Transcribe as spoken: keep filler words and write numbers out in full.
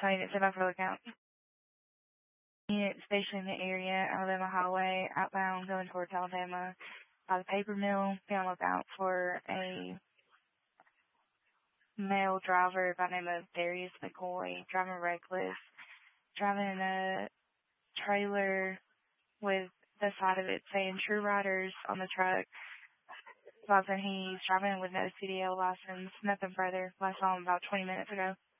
twenty minutes in for lookout. Unit stationed in the area, Alabama Highway, outbound, going towards Alabama. By the paper mill, be on lookout for a male driver by the name of Darius McCoy, driving reckless, driving a trailer with the side of it saying True Riders on the truck. Advising he's driving with no C D L license, nothing further. I saw him about twenty minutes ago.